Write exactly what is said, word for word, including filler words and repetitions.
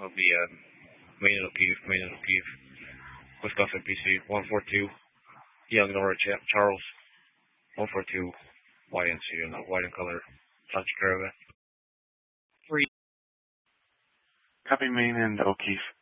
I'll be at Main and O'Keefe, Main and O'Keefe, Wisconsin, B C, one four two, Young Nora Charles, one four two, white and C, and white and color, Dodge Caravan. Three. Copy Main and O'Keefe.